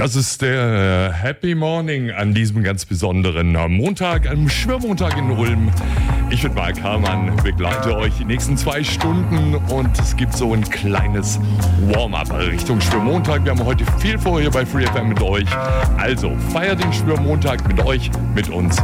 Das ist der Happy Morning an diesem ganz besonderen Montag, einem Schwimmontag in Ulm. Ich bin Marc Hamann, begleite euch die nächsten 2 Stunden und es gibt so ein kleines Warm-up Richtung Schwimmmontag. Wir haben heute viel vor hier bei Free FM mit euch. Also feiert den Schwimmmontag mit euch, mit uns